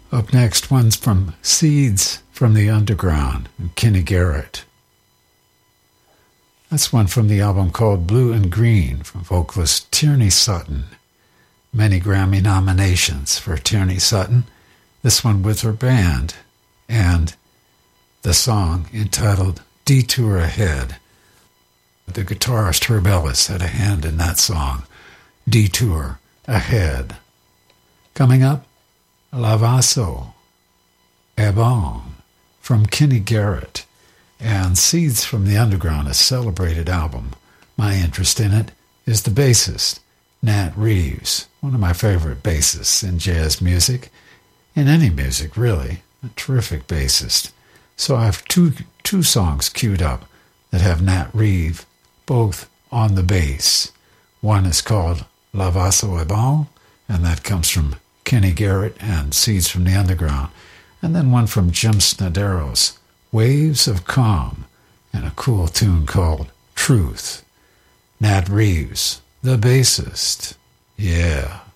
Up next, one's from Seeds from the Underground and Kenny Garrett. That's one from the album called Blue and Green from vocalist Tierney Sutton. Many Grammy nominations for Tierney Sutton, this one with her band, and the song entitled Detour Ahead. The guitarist Herb Ellis had a hand in that song, Detour Ahead. Coming up, Lavasso e Bon from Kenny Garrett, and Seeds from the Underground, a celebrated album. My interest in it is the bassist, Nat Reeves, one of my favorite bassists in jazz music, in any music really, a terrific bassist. So I have two songs queued up that have Nat Reeves both on the bass. One is called Lavasso e Bon, and that comes from Kenny Garrett and Seeds from the Underground. And then one from Jim Snaderos, Waves of Calm, and a cool tune called Truth. Nat Reeves, the bassist. Yeah.